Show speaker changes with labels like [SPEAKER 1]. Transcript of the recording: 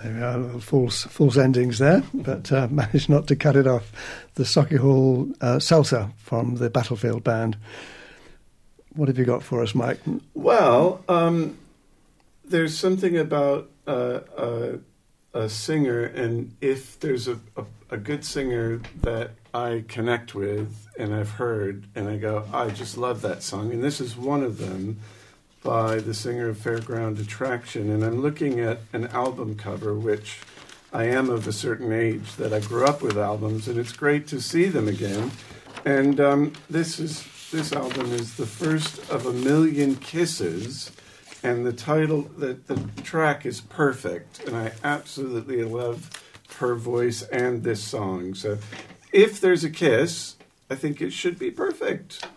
[SPEAKER 1] There we are, false endings there, but managed not to cut it off. The Sauchiehall Salsa from the Battlefield Band. What have you got for us, Mike?
[SPEAKER 2] Well, there's something about a singer, and if there's a good singer that I connect with and I've heard, and I go, I just love that song, and this is one of them, by the singer of Fairground Attraction, and I'm looking at an album cover, which I am of a certain age that I grew up with albums, and it's great to see them again. And this album is the first of 1,000,000 Kisses, and the title, the track is perfect, and I absolutely love her voice and this song. So if there's a kiss, I think it should be perfect.